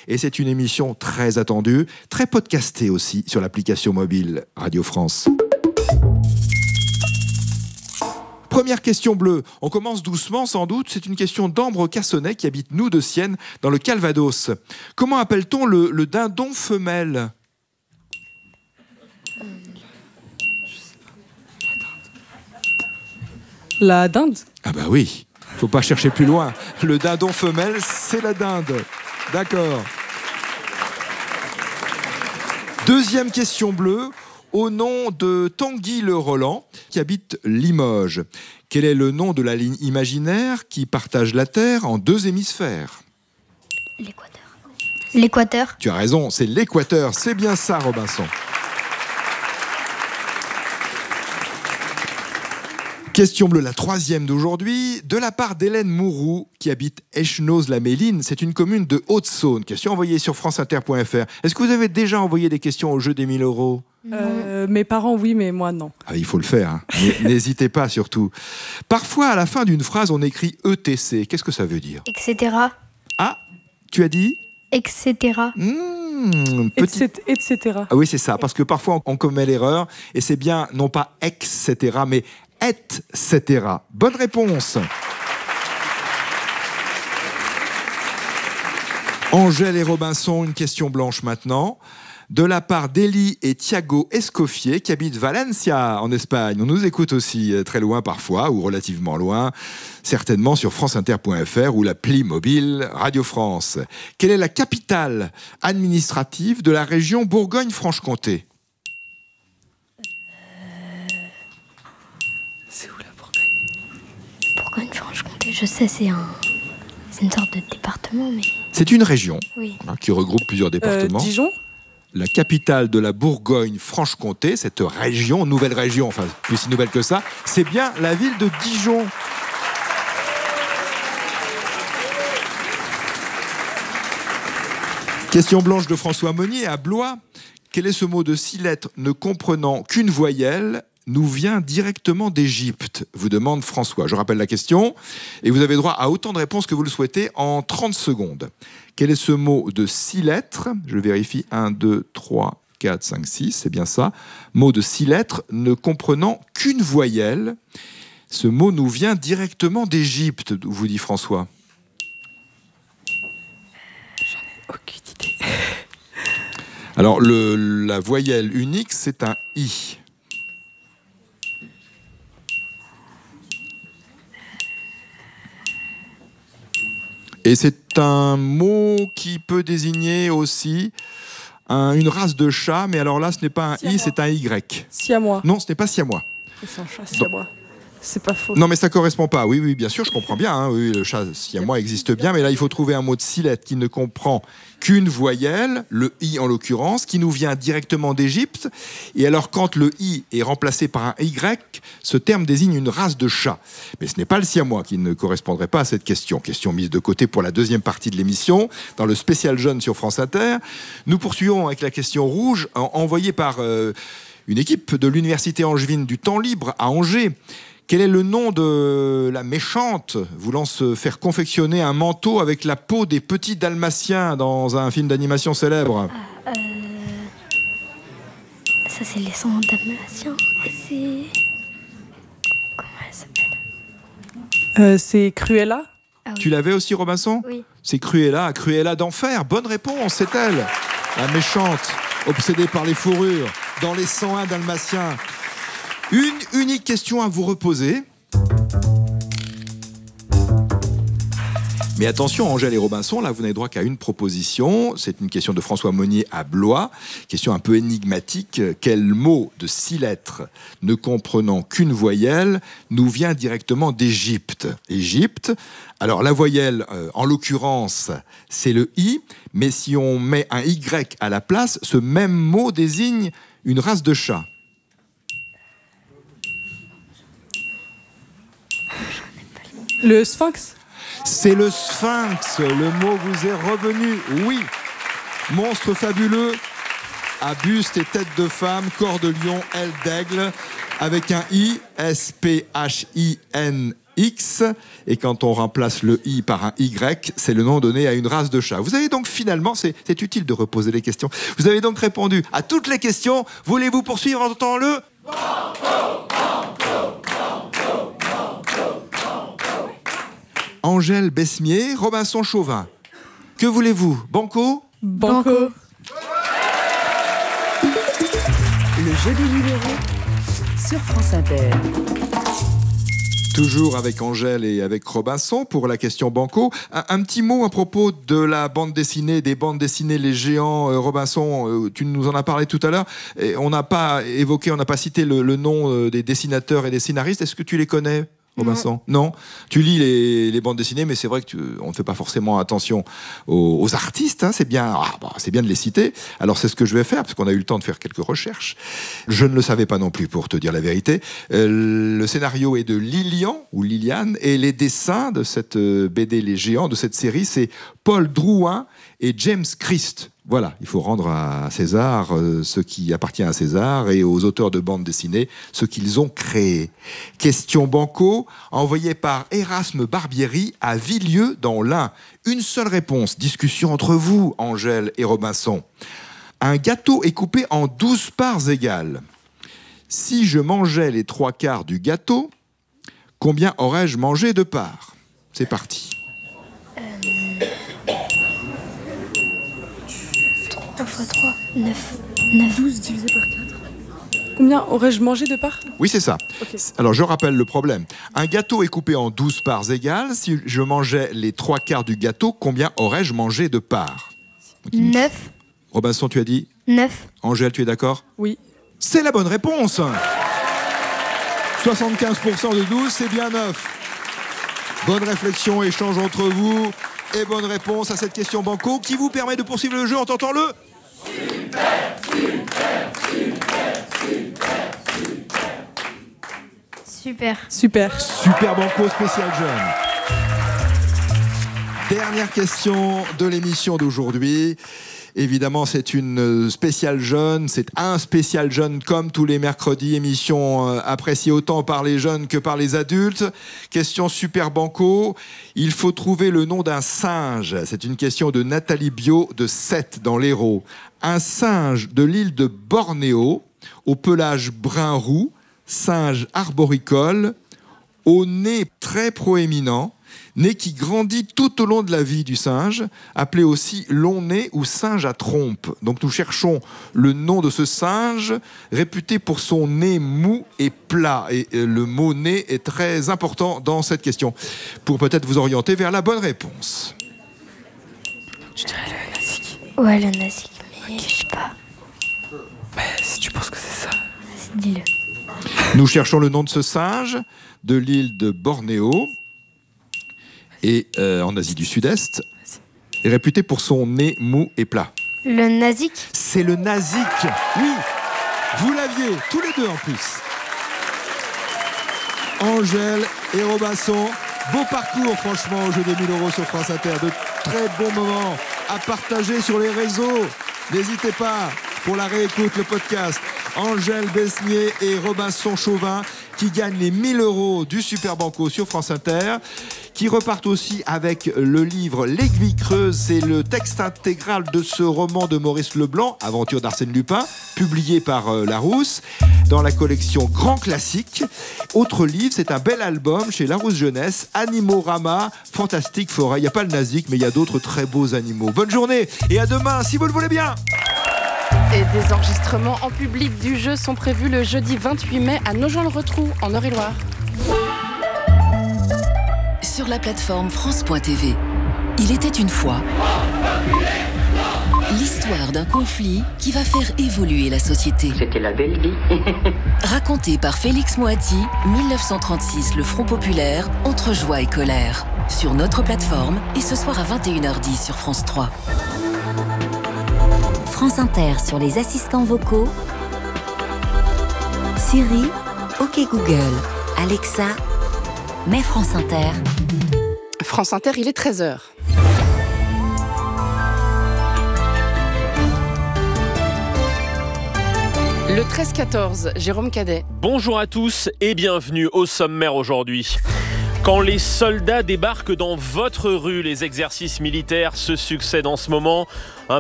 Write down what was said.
Et c'est une émission très attendue, très podcastée aussi sur l'application mobile Radio France. Première question bleue. On commence doucement, sans doute. C'est une question d'Ambre Cassonnet qui habite Nous de Sienne, dans le Calvados. Comment appelle-t-on le dindon femelle ? La dinde ? Ah bah oui, faut pas chercher plus loin. Le dindon femelle, c'est la dinde. D'accord. Deuxième question bleue. Au nom de Tanguy Le Roland, qui habite Limoges. Quel est le nom de la ligne imaginaire qui partage la Terre en 2 hémisphères ? L'équateur. Tu as raison, c'est l'équateur. C'est bien ça, Robinson. Question bleue, la 3e d'aujourd'hui, de la part d'Hélène Mourou, qui habite Echenoz-la-Méline. C'est une commune de Haute-Saône. Question envoyée sur franceinter.fr. Est-ce que vous avez déjà envoyé des questions au jeu des 1000 euros ? Mes parents, oui, mais moi, non. Ah, il faut le faire. Hein. N'hésitez pas, surtout. Parfois, à la fin d'une phrase, on écrit ETC. Qu'est-ce que ça veut dire ? Etc. Ah, tu as dit ? Etc. Etc. Ah oui, c'est ça. Parce que parfois, on commet l'erreur. Et c'est bien, non pas etc., mais etc. Bonne réponse. Angèle et Robinson, une question blanche maintenant. De la part d'Elie et Thiago Escoffier, qui habitent Valencia, en Espagne. On nous écoute aussi très loin parfois, ou relativement loin, certainement sur franceinter.fr ou l'appli mobile Radio France. Quelle est la capitale administrative de la région Bourgogne-Franche-Comté ? C'est où la Bourgogne ? Bourgogne-Franche-Comté, je sais, c'est une sorte de département, mais... C'est une région Oui. Qui regroupe plusieurs départements. Dijon ? La capitale de la Bourgogne-Franche-Comté, cette région, nouvelle région, enfin plus si nouvelle que ça, c'est bien la ville de Dijon. Question blanche de François Monnier à Blois. Quel est ce mot de 6 lettres ne comprenant qu'une voyelle ? Nous vient directement d'Égypte, vous demande François. Je rappelle la question, et vous avez droit à autant de réponses que vous le souhaitez en 30 secondes. Quel est ce mot de 6 lettres ? Je vérifie, 1, 2, 3, 4, 5, 6, c'est bien ça. Mot de 6 lettres ne comprenant qu'une voyelle. Ce mot nous vient directement d'Égypte, vous dit François. J'en ai aucune idée. Alors, la voyelle unique, c'est un I. Et c'est un mot qui peut désigner aussi une race de chat, mais alors là, ce n'est pas un I, c'est un Y. Siamois. Non, ce n'est pas siamois. C'est un chat siamois. C'est pas faux. Non, mais ça correspond pas. Oui, bien sûr, je comprends bien. Hein. Oui, le chat siamois existe bien, mais là, il faut trouver un mot de 6 lettres qui ne comprend qu'une voyelle, le I en l'occurrence, qui nous vient directement d'Égypte. Et alors, quand le I est remplacé par un Y, ce terme désigne une race de chat. Mais ce n'est pas le siamois qui ne correspondrait pas à cette question. Question mise de côté pour la 2e partie de l'émission, dans le spécial jeune sur France Inter. Nous poursuivons avec la question rouge, envoyée par une équipe de l'Université angevine du temps libre à Angers. Quel est le nom de la méchante voulant se faire confectionner un manteau avec la peau des petits dalmatiens dans un film d'animation célèbre ? Ça, c'est les 100 dalmatiens. C'est... Comment elle s'appelle ? C'est Cruella ? Tu l'avais aussi, Robinson ? Oui. C'est Cruella, Cruella d'enfer. Bonne réponse, c'est elle. La méchante, obsédée par les fourrures, dans les 101 dalmatiens. Une unique question à vous reposer. Mais attention, Angèle et Robinson, là, vous n'avez droit qu'à une proposition. C'est une question de François Monnier à Blois. Question un peu énigmatique. Quel mot de 6 lettres, ne comprenant qu'une voyelle, nous vient directement d'Égypte ? Égypte. Alors, la voyelle, en l'occurrence, c'est le I. Mais si on met un Y à la place, ce même mot désigne une race de chat. Le sphinx ? C'est le sphinx, le mot vous est revenu, oui. Monstre fabuleux, à buste et tête de femme, corps de lion, aile d'aigle, avec un I, S-P-H-I-N-X, X, et quand on remplace le I par un Y, c'est le nom donné à une race de chat. Vous avez donc finalement, c'est utile de reposer les questions, vous avez donc répondu à toutes les questions. Voulez-vous poursuivre en entendant le Angèle Besmier, Robinson Chauvin. Que voulez-vous? Banco? Banco. Le jeu des numéros sur France Inter. Toujours avec Angèle et avec Robinson pour la question Banco. Un petit mot à propos de la bande dessinée, des bandes dessinées Les Géants. Robinson, tu nous en as parlé tout à l'heure. Et on n'a pas évoqué, on n'a pas cité le nom des dessinateurs et des scénaristes. Est-ce que tu les connais, Robinson? Non. Tu lis les bandes dessinées, mais c'est vrai qu'on ne fait pas forcément attention aux artistes. Hein. C'est bien de les citer. Alors c'est ce que je vais faire, parce qu'on a eu le temps de faire quelques recherches. Je ne le savais pas non plus, pour te dire la vérité. Le scénario est de Liliane, et les dessins de cette BD Les Géants, de cette série, c'est Paul Drouin et James Christ. Voilà, il faut rendre à César ce qui appartient à César et aux auteurs de bandes dessinées ce qu'ils ont créé. Question Banco, envoyée par Erasme Barbieri à Villieu dans l'Ain. Une seule réponse, discussion entre vous, Angèle et Robinson. Un gâteau est coupé en 12 parts égales. Si je mangeais les 3/4 du gâteau, combien aurais-je mangé de parts? C'est parti. 3 x 3, 9. 9. 12 divisé par 4. Combien aurais-je mangé de parts? Oui, c'est ça. Ok. Alors, je rappelle le problème. Un gâteau est coupé en 12 parts égales. Si je mangeais les 3/4 du gâteau, combien aurais-je mangé de parts? 9. Robinson, tu as dit? 9. Angèle, tu es d'accord? Oui. C'est la bonne réponse. 75% de 12, c'est bien 9. Bonne réflexion, échange entre vous. Et bonne réponse à cette question Banco qui vous permet de poursuivre le jeu en tentant le... Super. Super. Super Banco spécial jeune. Dernière question de l'émission d'aujourd'hui. Évidemment, c'est une spéciale jeune, c'est un spécial jeune comme tous les mercredis, émission appréciée autant par les jeunes que par les adultes. Question Super Banco, il faut trouver le nom d'un singe. C'est une question de Nathalie Bio de Sète dans l'Hérault. Un singe de l'île de Bornéo, au pelage brun-roux, singe arboricole, au nez très proéminent, nez qui grandit tout au long de la vie du singe, appelé aussi long nez ou singe à trompe. Donc nous cherchons le nom de ce singe, réputé pour son nez mou et plat. Et le mot nez est très important dans cette question, pour peut-être vous orienter vers la bonne réponse. Je dirais le nasique. Ouais, le nasique, mais je sais pas. Mais si tu penses que c'est ça. Vas-y, dis-le. Nous cherchons le nom de ce singe de l'île de Bornéo, et en Asie du Sud-Est, est réputé pour son nez mou et plat. Le nasique. C'est le nasique. Oui, vous l'aviez, tous les deux en plus. Angèle et Robinson, beau parcours franchement au jeu des 1000 € sur France Inter. De très bons moments à partager sur les réseaux. N'hésitez pas pour la réécoute, le podcast. Angèle Besmier et Robinson Chauvin qui gagnent les 1000 € du Super Banco sur France Inter, qui repartent aussi avec le livre L'Aiguille creuse. C'est le texte intégral de ce roman de Maurice Leblanc, Aventure d'Arsène Lupin, publié par Larousse dans la collection Grand Classique. Autre livre, c'est un bel album chez Larousse Jeunesse, Animorama, Fantastique Forêt. Il n'y a pas le nasique, mais il y a d'autres très beaux animaux. Bonne journée et à demain si vous le voulez bien. Et des enregistrements en public du jeu sont prévus le jeudi 28 mai à Nogent-le-Rotrou, en Eure-et-Loire. Sur la plateforme France.tv, il était une fois l'histoire d'un conflit qui va faire évoluer la société. C'était la belle vie. Raconté par Félix Moati, 1936, le Front populaire, entre joie et colère. Sur notre plateforme et ce soir à 21h10 sur France 3. France Inter sur les assistants vocaux. Siri, OK Google, Alexa, mets France Inter. France Inter, il est 13h. Le 13-14, Jérôme Cadet. Bonjour à tous et bienvenue au sommaire aujourd'hui. Quand les soldats débarquent dans votre rue, les exercices militaires se succèdent en ce moment. Un